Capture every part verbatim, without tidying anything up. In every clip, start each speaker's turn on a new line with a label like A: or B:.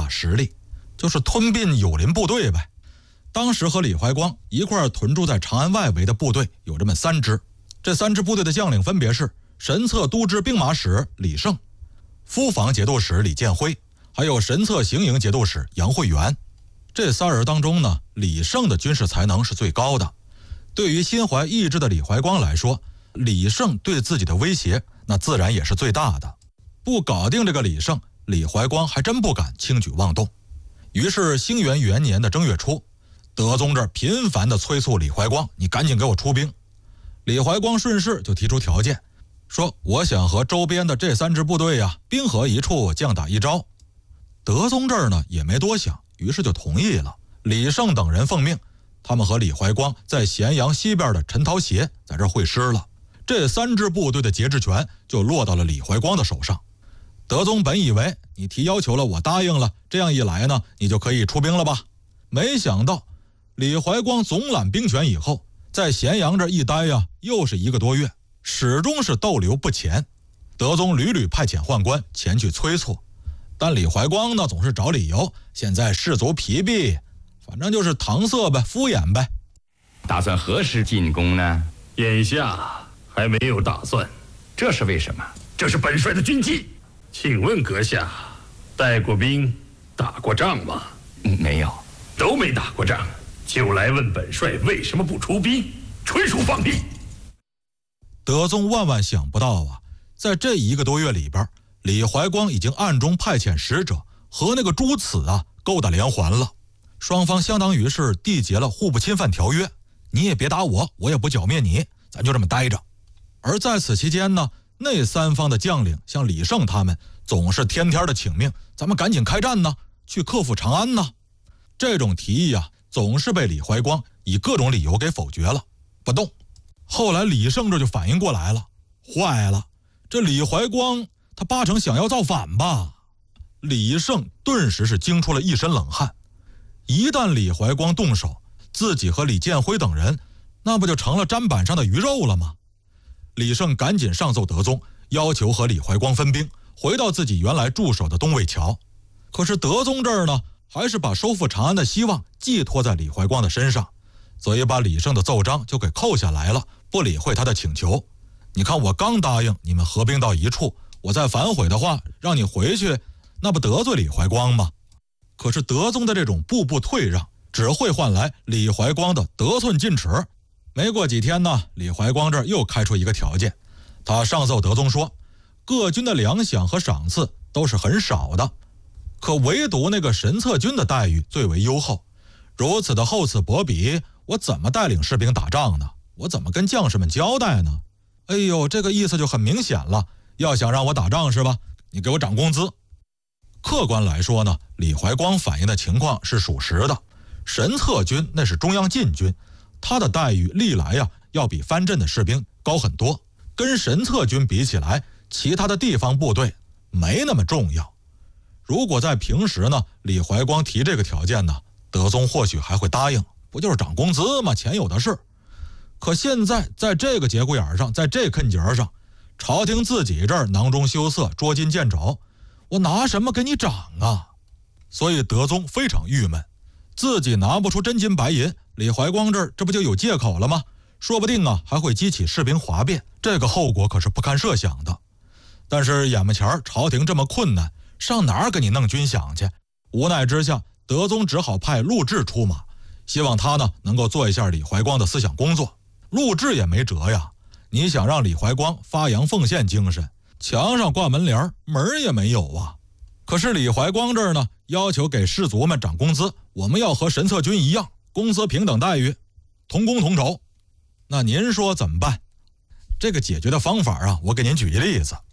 A: 大实力，就是吞并友邻部队呗。当时和李怀光一块儿屯驻在长安外围的部队有这么三支，这三支部队的将领分别是神策都知兵马使李胜、夫防节度使李建辉，还有神策行营节度使杨惠元。这仨人当中呢，李胜的军事才能是最高的。对于心怀异志的李怀光来说，李胜对自己的威胁那自然也是最大的。不搞定这个李胜，李怀光还真不敢轻举妄动。于是兴元元年的正月初，德宗这儿频繁地催促李怀光，你赶紧给我出兵。李怀光顺势就提出条件，说我想和周边的这三支部队呀、啊、兵合一处，将打一招。德宗这儿呢也没多想，于是就同意了。李胜等人奉命，他们和李怀光在咸阳西边的陈桃斜在这儿会师了。这三支部队的节制权就落到了李怀光的手上。德宗本以为你提要求了，我答应了，这样一来呢，你就可以出兵了吧？没想到李怀光总揽兵权以后，在咸阳这一待呀，又是一个多月，始终是逗留不前。德宗屡屡派遣宦官前去催促，但李怀光呢总是找理由，现在士卒疲弊，反正就是搪塞呗，敷衍呗。
B: 打算何时进攻呢？
C: 眼下还没有打算。
B: 这是为什么？
C: 这是本帅的军纪。请问阁下，带过兵、打过仗吗？
B: 嗯，没有。
C: 都没打过仗，就来问本帅为什么不出兵，纯属放屁。
A: 德宗万万想不到啊，在这一个多月里边，李怀光已经暗中派遣使者和那个朱此啊勾搭连环了，双方相当于是缔结了互不侵犯条约，你也别打我，我也不剿灭你，咱就这么待着。而在此期间呢，那三方的将领像李胜他们总是天天的请命，咱们赶紧开战呢，去克复长安呢。这种提议啊，总是被李怀光以各种理由给否决了，不动。后来李胜这就反应过来了，坏了，这李怀光他八成想要造反吧？李胜顿时是惊出了一身冷汗。一旦李怀光动手，自己和李建辉等人那不就成了砧板上的鱼肉了吗？李胜赶紧上奏德宗，要求和李怀光分兵，回到自己原来驻守的东魏桥。可是德宗这儿呢，还是把收复长安的希望寄托在李怀光的身上，所以把李胜的奏章就给扣下来了，不理会他的请求。你看我刚答应你们合兵到一处，我再反悔的话，让你回去，那不得罪李怀光吗？可是德宗的这种步步退让，只会换来李怀光的得寸进尺。没过几天呢，李怀光这儿又开出一个条件，他上奏德宗说，各军的粮饷和赏赐都是很少的，可唯独那个神策军的待遇最为优厚。如此的厚此薄彼，我怎么带领士兵打仗呢？我怎么跟将士们交代呢？哎呦，这个意思就很明显了，要想让我打仗是吧？你给我涨工资。客观来说呢，李怀光反映的情况是属实的。神策军那是中央禁军，他的待遇历来呀要比藩镇的士兵高很多，跟神策军比起来，其他的地方部队没那么重要。如果在平时呢，李怀光提这个条件呢，德宗或许还会答应，不就是涨工资吗？钱有的是。可现在在这个节骨眼上，在这坑节上，朝廷自己这儿囊中羞涩，捉襟见肘，我拿什么给你涨啊？所以德宗非常郁闷，自己拿不出真金白银，李怀光这儿这不就有借口了吗？说不定啊还会激起士兵哗变，这个后果可是不堪设想的。但是眼巴前朝廷这么困难，上哪儿给你弄军饷去？无奈之下，德宗只好派陆贽出马，希望他呢能够做一下李怀光的思想工作。陆贽也没辙呀，你想让李怀光发扬奉献精神，墙上挂门帘，门也没有啊。可是李怀光这儿呢，要求给士卒们涨工资，我们要和神策军一样，工资平等待遇，同工同酬。那您说怎么办？这个解决的方法啊，我给您举一例子。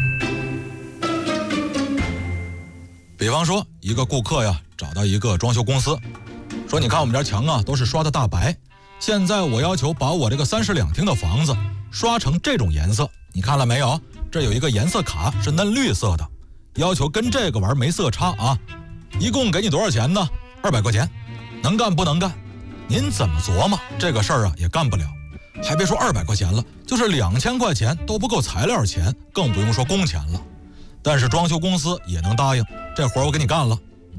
A: 比方说，一个顾客呀，找到一个装修公司，说你看我们家墙啊都是刷的大白，现在我要求把我这个三室两厅的房子刷成这种颜色，你看了没有？这有一个颜色卡是嫩绿色的，要求跟这个玩没色差啊。一共给你多少钱呢？二百块钱，能干不能干？您怎么琢磨这个事儿啊也干不了。还别说二百块钱了，就是两千块钱都不够材料钱，更不用说工钱了。但是装修公司也能答应，这活我给你干了。